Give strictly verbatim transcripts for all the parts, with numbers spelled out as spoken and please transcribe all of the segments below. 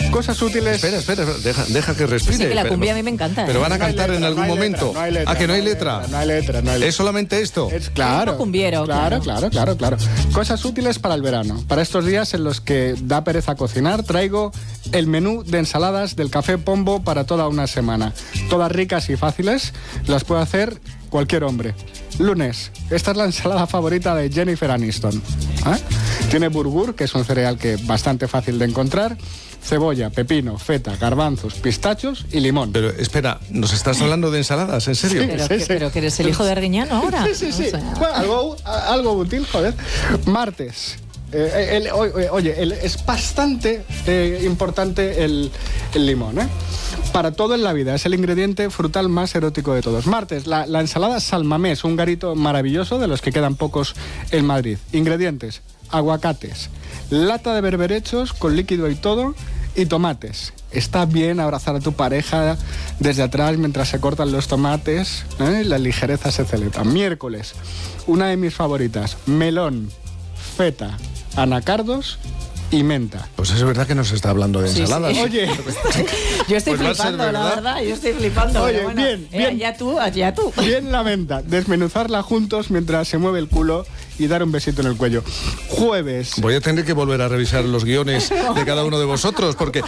Cosas útiles. Espera, espera, deja, deja que respire. Sí, que la Pero- cumbia a mí me encanta. Pero ¿eh? van a No hay cantar letra, en algún no hay momento. letra, no hay letra, Ah, que no hay no letra. No hay letra, no hay letra. ¿Es solamente esto? Es claro. Un cumbiero, claro, claro. claro, claro, claro. Cosas útiles para el verano. Para estos días en los que da pereza cocinar, traigo el menú de ensaladas del Café Pombo para toda una semana. Todas ricas y fáciles, las puede hacer cualquier hombre. Lunes, esta es la ensalada favorita de Jennifer Aniston. ¿Eh? Tiene burgur, que es un cereal que bastante fácil de encontrar, cebolla, pepino, feta, garbanzos, pistachos y limón. Pero espera, ¿nos estás hablando de ensaladas? ¿En serio? Pero, Sí, que, sí. pero que eres el hijo de Arguiñano ahora. Sí, sí, sí. O sea, Bueno, algo, algo útil, joder. Martes. Eh, el- o- oye, el- es bastante eh, importante el, el limón, ¿eh? Para todo en la vida, es el ingrediente frutal más erótico de todos. Martes, la, la ensalada salmamés, un garito maravilloso de los que quedan pocos en Madrid. Ingredientes, aguacates, lata de berberechos con líquido y todo, y tomates. Está bien abrazar a tu pareja desde atrás mientras se cortan los tomates, ¿eh? La ligereza se celebra. Miércoles, una de mis favoritas, melón, feta, anacardos y menta. Pues es verdad que nos está hablando de Sí, ensaladas. sí. Oye, yo estoy Pues va a ser flipando, la verdad. verdad. Yo estoy flipando. Oye, pero bueno, bien, eh, bien. Ya tú, ya tú. bien la menta, desmenuzarla juntos mientras se mueve el culo y dar un besito en el cuello. Jueves, Voy a tener que volver a revisar los guiones de cada uno de vosotros porque...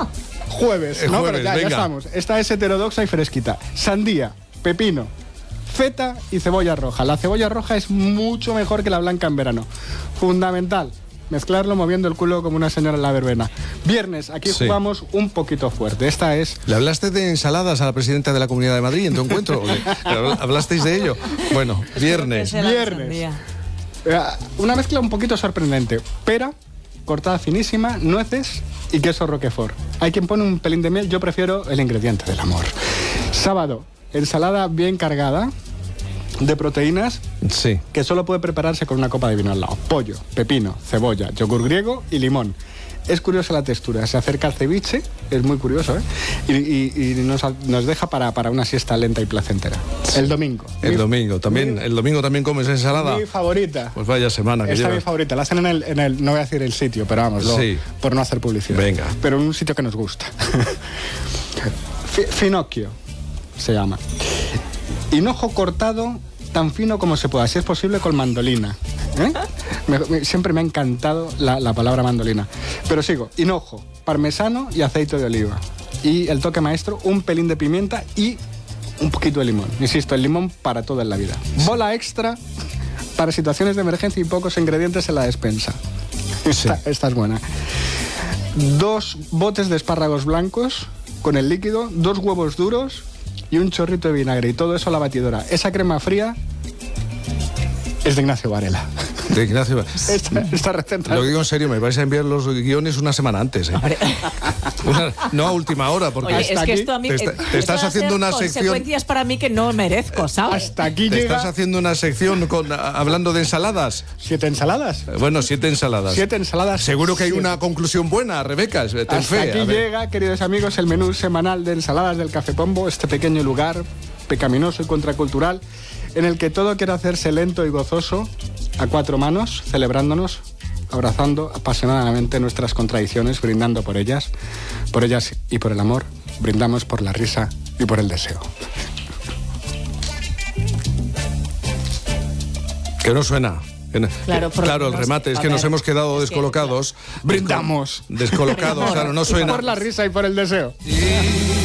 jueves, Eh, no, jueves, pero ya, ya venga. estamos. Esta es heterodoxa y fresquita. Sandía, pepino, feta y cebolla roja. La cebolla roja es mucho mejor que la blanca en verano. Fundamental. Mezclarlo moviendo el culo como una señora en la verbena. Viernes, aquí Sí. jugamos un poquito fuerte. Esta es... ¿Le hablaste de ensaladas a la presidenta de la Comunidad de Madrid en tu encuentro? ¿Hablasteis de ello? Bueno, viernes. Esa es la Viernes. sandía. eh, una mezcla un poquito sorprendente. Pera, cortada finísima, nueces y queso roquefort. Hay quien pone un pelín de miel, yo prefiero el ingrediente del amor. Sábado, ensalada bien cargada de proteínas Sí. que solo puede prepararse con una copa de vino al lado. Pollo, pepino, cebolla, yogur griego y limón. Es curiosa la textura, se acerca al ceviche, es muy curioso, ¿eh? Y, y- y nos, nos deja para, para una siesta lenta y placentera. El domingo. El Mi- domingo. ¿También, mi- ¿El domingo también comes ensalada? Mi favorita. Pues vaya semana que Esta es mi llevas. favorita, la hacen en el, en el, no voy a decir el sitio, pero vamos, lo- Sí. por no hacer publicidad. Venga. Pero en un sitio que nos gusta. Fi- Finocchio se llama. Hinojo cortado tan fino como se pueda, si es posible con mandolina. ¿eh? Me- me- siempre me ha encantado la, la palabra mandolina. Pero sigo, hinojo, parmesano y aceite de oliva. Y el toque maestro, un pelín de pimienta y un poquito de limón. Insisto, el limón para toda en la vida. Bola extra para situaciones de emergencia y pocos ingredientes en la despensa. Esta, esta es buena. Dos botes de espárragos blancos con el líquido, dos huevos duros y un chorrito de vinagre. Y todo eso a la batidora. Esa crema fría es de Ignacio Varela. De Ignacio. Esta, esta receta... Lo digo en serio, me vais a enviar los guiones una semana antes. ¿eh? Hombre. Una- no a última hora, porque Oye, Hasta es que aquí esto a mí te está- eh, te esto estás va a haciendo ser una sección- consecuencias para mí que no merezco, ¿sabes? Hasta aquí te llega... estás haciendo una sección con, a- hablando de ensaladas. ¿Siete ensaladas? Bueno, siete ensaladas. Siete ensaladas. Seguro que hay siete. una conclusión buena, Rebeca. Ten Hasta fe. aquí a ver. llega, queridos amigos, el menú semanal de ensaladas del Café Pombo, este pequeño lugar pecaminoso y contracultural en el que todo quiere hacerse lento y gozoso a cuatro manos, celebrándonos, abrazando apasionadamente nuestras contradicciones, brindando por ellas, por ellas y por el amor, brindamos por la risa y por el deseo. Que no suena. Que no- Claro, que- por lo claro, el menos, remate es a que nos ver, hemos quedado es que, descolocados. Brindamos. Descolocados, claro, no Y suena. por la risa y por el deseo.